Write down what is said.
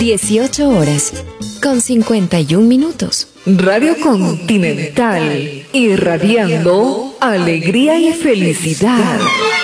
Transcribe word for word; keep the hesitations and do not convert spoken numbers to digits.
dieciocho horas con cincuenta y un minutos. Radio Continental, irradiando alegría y felicidad.